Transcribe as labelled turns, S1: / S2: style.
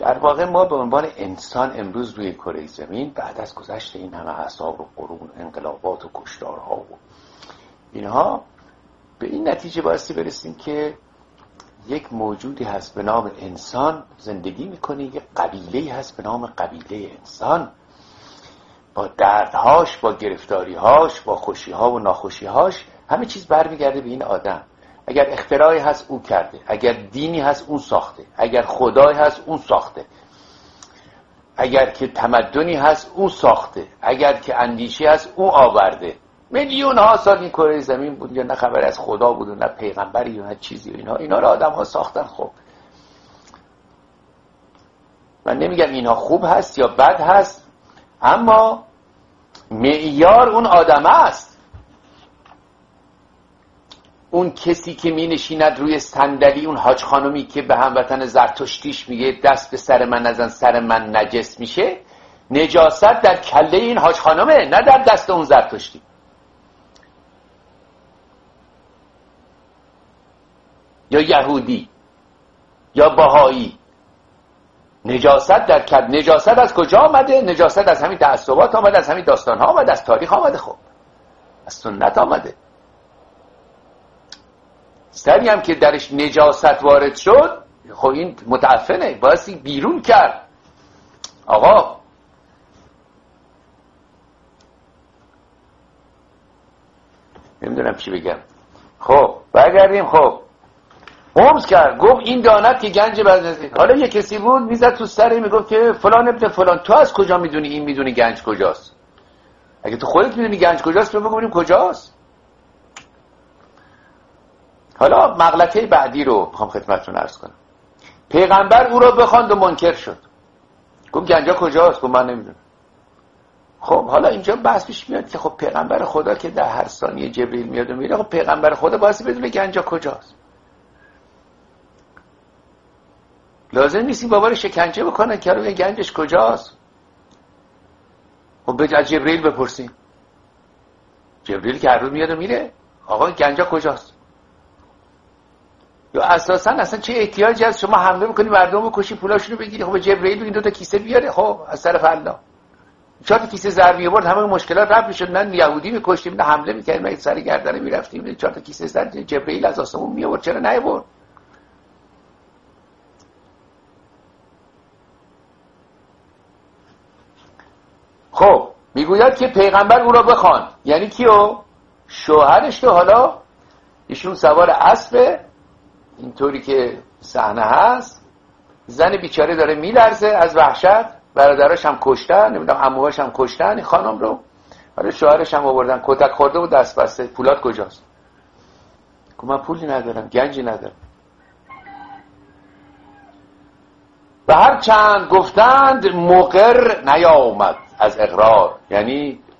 S1: در واقع ما به عنوان انسان امروز روی کره زمین بعد از گذشت این همه اعصاب و قرون انقلابات و کشتارها و اینها به این نتیجه بایستی برسیم که یک موجودی هست به نام انسان زندگی میکنه، یک قبیله‌ای هست به نام قبیله انسان، با دردهاش، با گرفتاریهاش، با خوشیها و ناخوشیهاش، همه چیز برمیگرده به این آدم. اگر اختراعی هست او کرده، اگر دینی هست اون ساخته، اگر خدایی هست اون ساخته، اگر که تمدنی هست اون ساخته، اگر که اندیشه هست اون آورده. میلیون ها سال این کره زمین بود یا نه خبر از خدا بود و نه پیغمبری و نه چیزی و اینا رو آدم ها ساختن. خب من نمیگم اینها خوب هست یا بد هست، اما معیار اون آدم است. اون کسی که می نشیند روی صندلی، اون حاج خانومی که به هموطن زرتشتیش میگه دست به سر من نزن سر من نجس میشه، نجاست در کله این حاج خانومه، نه در دست اون زرتشتی. یا یهودی یا بهایی. نجاست در کله. نجاست از کجا آمده؟ نجاست از همین تعصبات آمده، از همین داستان ها آمده، از تاریخ آمده، خب از سنت آمده. سری هم که درش نجاست وارد شد، خب این متعفنه، بایستی بیرون کرد. آقا نمیدونم چی بگم. خب برگردیم. خب قمز کرد، گفت این داند که گنج بزنزی. حالا یه کسی بود میزد تو سره میگفت که فلان ابن فلان، تو از کجا میدونی این میدونی گنج کجاست؟ اگه تو خودت میدونی گنج کجاست بگو ببینیم کجاست. حالا مغلطه بعدی رو میخوام خدمتتون عرض کنم. پیغمبر او رو بخواند و منکر شد، گفت گنجا کجاست؟ گفت من نمیدونم. خب حالا اینجا بحث پیش میاد که خب پیغمبر خدا که در هر ثانیه جبریل میاد و میره، خب پیغمبر خدا باید بدونه گنجا کجاست. لازم نیست این بابا رو شکنجه بکنن که روی گنجش کجاست. خب از جبریل بپرسیم. جبریل که هر روز میاد و میره، آقا گنجا کجاست؟ یا اساسا اصلا چه احتیاجی هست شما حمله میکنی مردم رو کشی پولاشونو بگیری؟ خب به جبرئیل بگین 2 تا کیسه بیاره، خب از طرف الله 4 تا کیسه زر میآورد همه مشکلات رفع میشد. نه یهودی میکشتیم نه حمله میکردیم نه سر گردن میرفتیم، 4 تا کیسه زر جبرئیل از آسمون میآورد، چرا نیاورد؟ خب میگوید که پیغمبر او را بخوان، یعنی کیو؟ شوهرش. رو حالا ایشون سوار اسب، اینطوری که صحنه هست، زن بیچاره داره میلرزه از وحشت، برادراش هم کشتن، نمیدونم عموهاش هم کشتن این خانم رو. حالا شوهرش هم آوردن کتک خورده و دست بسته. پولات کجاست؟ گفت من پولی ندارم، گنجی ندارم. و هر چند گفتند مقر نیامد از اقرار، یعنی